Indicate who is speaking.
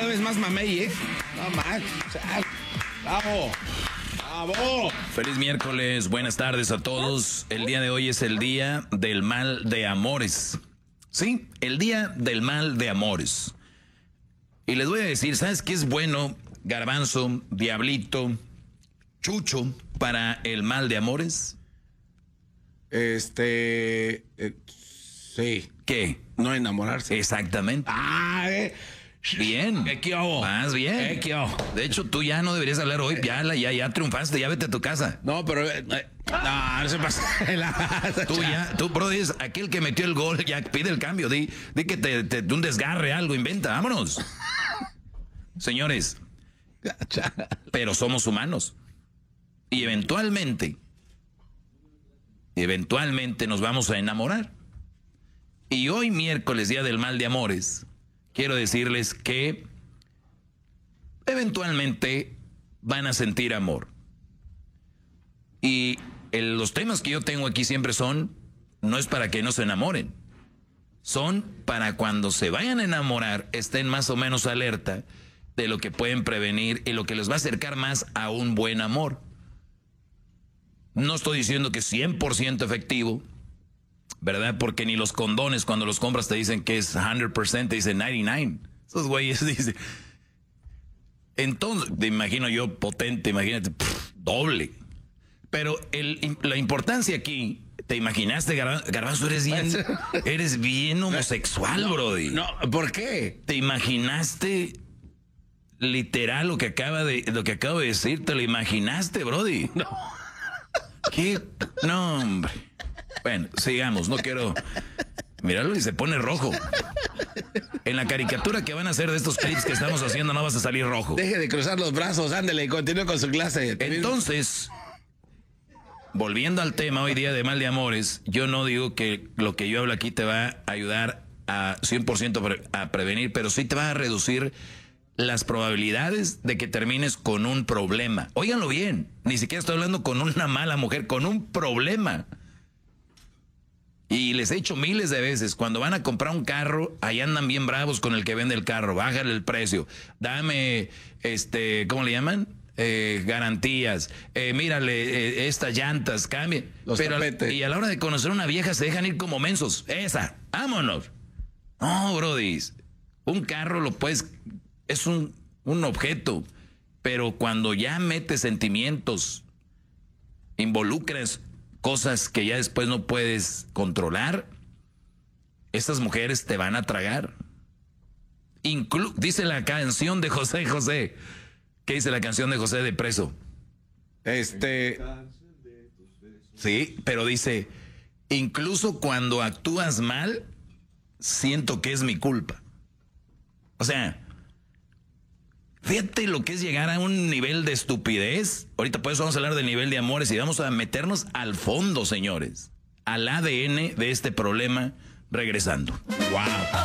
Speaker 1: cada vez más mamey, ¿eh? No manches. ¡Bravo! ¡Bravo!
Speaker 2: Feliz miércoles, buenas tardes a todos. El día de hoy es el día del mal de amores. Sí, el día del mal de amores. Y les voy a decir, ¿sabes qué es bueno, Garbanzo, Diablito, Chucho, para el mal de amores?
Speaker 1: Sí.
Speaker 2: ¿Qué?
Speaker 1: No enamorarse.
Speaker 2: Exactamente. Bien.
Speaker 1: ¿Qué hago?
Speaker 2: Más bien.
Speaker 1: ¿Qué hago?
Speaker 2: De hecho, tú ya no deberías hablar hoy. Ya triunfaste, ya vete a tu casa.
Speaker 1: No, pero... no se pasa.
Speaker 2: Tú, bro, es aquel que metió el gol, ya pide el cambio. Di que te un desgarre, algo, inventa. Vámonos. Señores, pero somos humanos. Y eventualmente nos vamos a enamorar. Y hoy, miércoles, día del mal de amores, quiero decirles que eventualmente van a sentir amor. Y los temas que yo tengo aquí siempre no es para que no se enamoren, son para cuando se vayan a enamorar, estén más o menos alerta de lo que pueden prevenir y lo que les va a acercar más a un buen amor. No estoy diciendo que es 100% efectivo, ¿verdad? Porque ni los condones cuando los compras te dicen que es 100%, te dicen 99. Esos güeyes dicen... Entonces, te imagino yo potente, imagínate, doble. Pero la importancia aquí, ¿te imaginaste, Garbanzo? Eres bien homosexual, brody.
Speaker 1: No, ¿por qué?
Speaker 2: ¿Te imaginaste literal lo que acabo de decir? ¿Te lo imaginaste, brody?
Speaker 1: No.
Speaker 2: ¿Qué? No, hombre. Bueno, sigamos, no quiero... Míralo y se pone rojo. En la caricatura que van a hacer de estos clips que estamos haciendo no vas a salir rojo.
Speaker 1: Deje de cruzar los brazos, ándele, continúe con su clase.
Speaker 2: Entonces, volviendo al tema hoy día de mal de amores, yo no digo que lo que yo hablo aquí te va a ayudar a 100% a prevenir, pero sí te va a reducir las probabilidades de que termines con un problema. Óiganlo bien, ni siquiera estoy hablando con una mala mujer, con un problema. Y les he dicho miles de veces, cuando van a comprar un carro, ahí andan bien bravos con el que vende el carro, bájale el precio, dame, ¿cómo le llaman? Garantías, mírale, estas llantas, cambie. Y a la hora de conocer a una vieja se dejan ir como mensos. Esa, vámonos. No, brody, un carro es un objeto, pero cuando ya metes sentimientos, involucras cosas que ya después no puedes controlar, estas mujeres te van a tragar. Dice la canción de José José. ¿Qué dice la canción de José de Preso? Sí, pero dice, incluso cuando actúas mal, siento que es mi culpa. O sea, fíjate lo que es llegar a un nivel de estupidez. Ahorita por eso vamos a hablar del nivel de amores y vamos a meternos al fondo, señores, al ADN de este problema, regresando.
Speaker 1: Wow.